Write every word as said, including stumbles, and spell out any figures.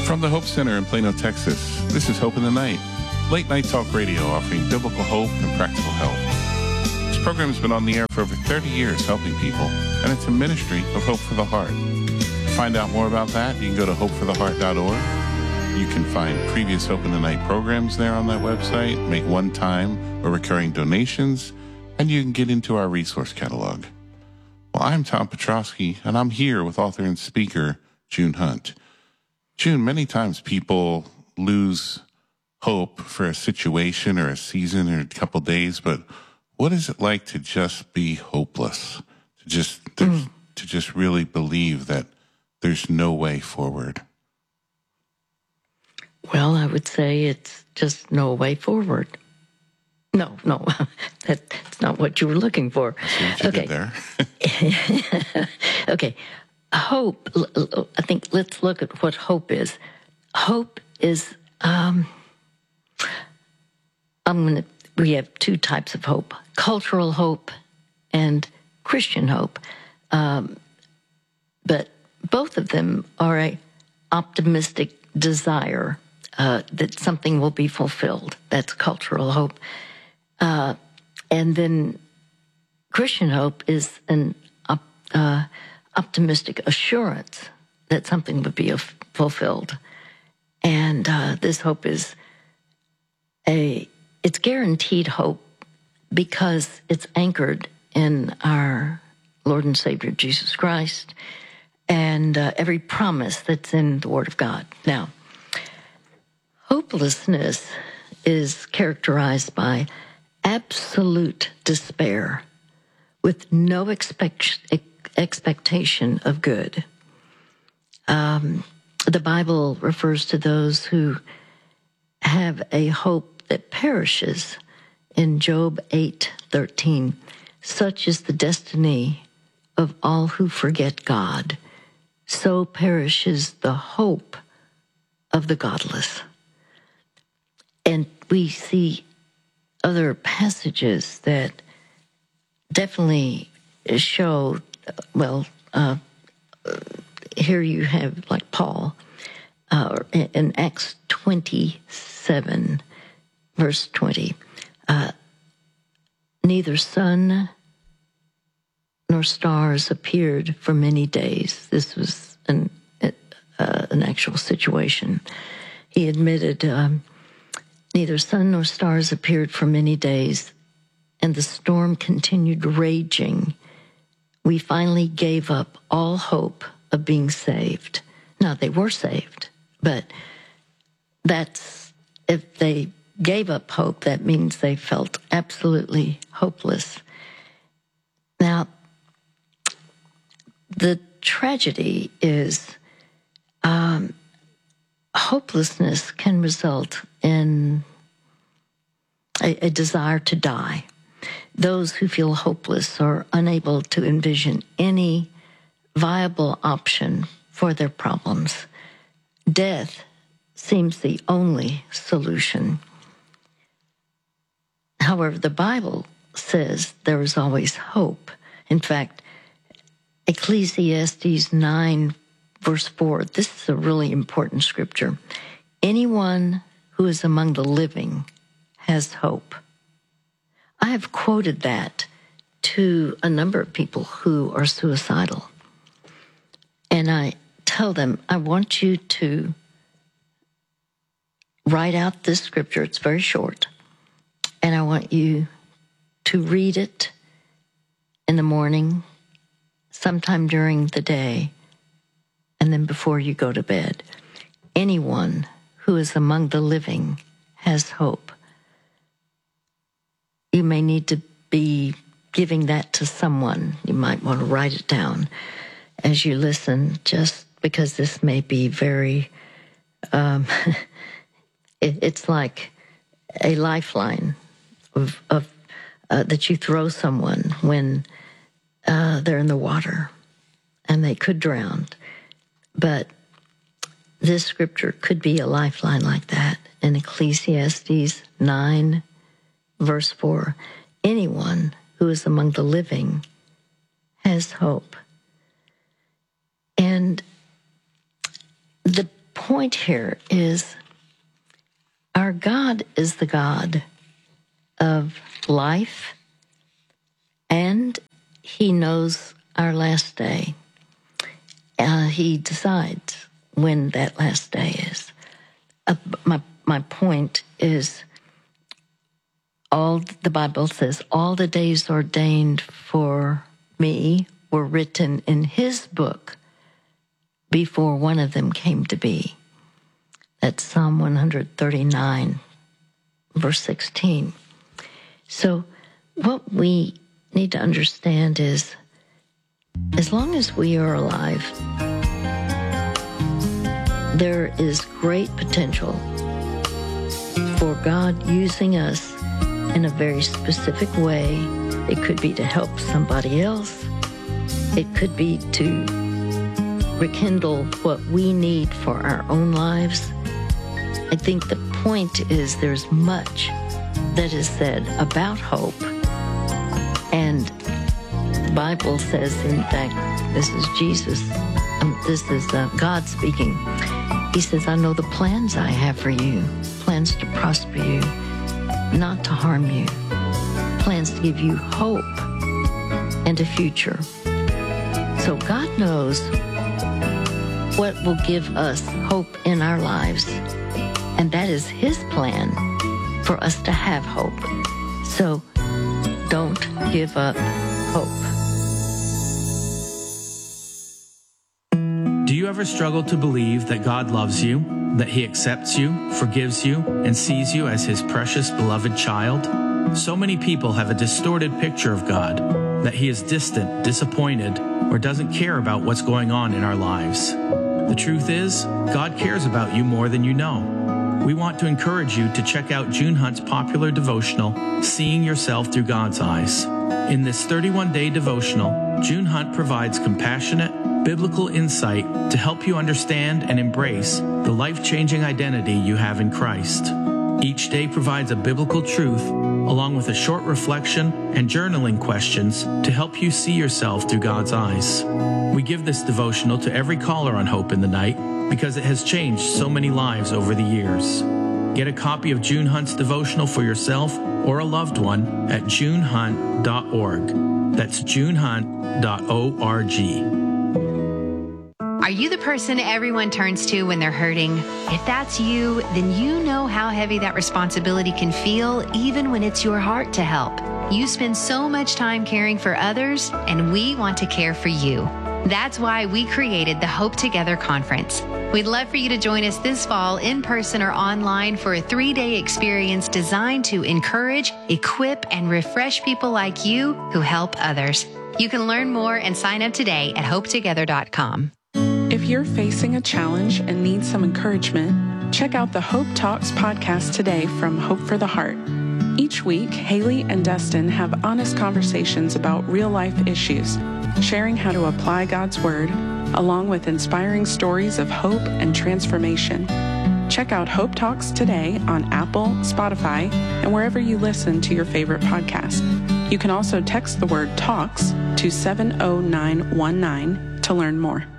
From the Hope Center in Plano, Texas, this is Hope in the Night, late night talk radio offering biblical hope and practical help. This program has been on the air for over thirty years helping people, and it's a ministry of Hope for the Heart. To find out more about that, you can go to hope for the heart dot org. You can find previous Hope in the Night programs there on that website, make one-time or recurring donations, and you can get into our resource catalog. Well, I'm Tom Petrosky, and I'm here with author and speaker June Hunt. June, many times people lose hope for a situation or a season or a couple days, but what is it like to just be hopeless? To just mm. to just really believe that there's no way forward? Well, I would say it's just no way forward. No, no, that, that's not what you were looking for. I see what you okay. did there. Okay. Hope, I think let's look at what hope is. Hope is, um, I'm going to, we have two types of hope, cultural hope and Christian hope. Um, but both of them are a optimistic desire uh, that something will be fulfilled. That's cultural hope. Uh, and then Christian hope is an uh, optimistic assurance that something would be fulfilled. And uh, this hope is a, it's guaranteed hope because it's anchored in our Lord and Savior, Jesus Christ, and uh, every promise that's in the Word of God. Now, hopelessness is characterized by absolute despair with no expect, expectation of good. Um, the Bible refers to those who have a hope that perishes in Job eight thirteen. Such is the destiny of all who forget God. So perishes the hope of the godless. And we see other passages that definitely show, well, uh, here you have like Paul uh, in Acts twenty-seven, verse twenty. Uh, Neither sun nor stars appeared for many days. This was an, uh, an actual situation. He admitted, um, neither sun nor stars appeared for many days, and the storm continued raging. We finally gave up all hope of being saved. Now, they were saved, but that's, if they gave up hope, that means they felt absolutely hopeless. Now, the tragedy is um, hopelessness can result in a, a desire to die. Those who feel hopeless are unable to envision any viable option for their problems. Death seems the only solution. However, the Bible says there is always hope. In fact, Ecclesiastes nine, verse four, this is a really important scripture. Anyone who is among the living has hope. I have quoted that to a number of people who are suicidal. And I tell them, I want you to write out this scripture. It's very short. And I want you to read it in the morning, sometime during the day, and then before you go to bed. Anyone who is among the living has hope. You may need to be giving that to someone. You might want to write it down as you listen, just because this may be very, um, it, it's like a lifeline of, of uh, that you throw someone when uh, they're in the water and they could drown. But this scripture could be a lifeline like that. In Ecclesiastes nine, verse four, anyone who is among the living has hope. And the point here is our God is the God of life, and he knows our last day. Uh, he decides when that last day is. Uh, my my point is, all the Bible says, all the days ordained for me were written in his book before one of them came to be. That's Psalm one thirty-nine, verse sixteen. So what we need to understand is, as long as we are alive, there is great potential for God using us in a very specific way. It could be to help somebody else. It could be to rekindle what we need for our own lives. I think the point is there's much that is said about hope. And the Bible says, in fact, this is Jesus, um, this is uh, God speaking. He says, I know the plans I have for you, plans to prosper you, not to harm you, plans to give you hope and a future. So God knows what will give us hope in our lives, and that is his plan for us to have hope. So don't give up hope. Do you ever struggle to believe that God loves you, that he accepts you, forgives you, and sees you as his precious, beloved child? So many people have a distorted picture of God, that he is distant, disappointed, or doesn't care about what's going on in our lives. The truth is, God cares about you more than you know. We want to encourage you to check out June Hunt's popular devotional, Seeing Yourself Through God's Eyes. In this thirty-one day devotional, June Hunt provides compassionate, biblical insight to help you understand and embrace the life-changing identity you have in Christ. Each day provides a biblical truth, along with a short reflection and journaling questions to help you see yourself through God's eyes. We give this devotional to every caller on Hope in the Night because it has changed so many lives over the years. Get a copy of June Hunt's devotional for yourself or a loved one at june hunt dot org. That's june hunt dot org. Are you the person everyone turns to when they're hurting? If that's you, then you know how heavy that responsibility can feel, even when it's your heart to help. You spend so much time caring for others, and we want to care for you. That's why we created the Hope Together Conference. We'd love for you to join us this fall in person or online for a three-day experience designed to encourage, equip, and refresh people like you who help others. You can learn more and sign up today at hope together dot com. If you're facing a challenge and need some encouragement, check out the Hope Talks podcast today from Hope for the Heart. Each week, Haley and Dustin have honest conversations about real-life issues, sharing how to apply God's Word, along with inspiring stories of hope and transformation. Check out Hope Talks today on Apple, Spotify, and wherever you listen to your favorite podcast. You can also text the word TALKS to seven oh nine one nine to learn more.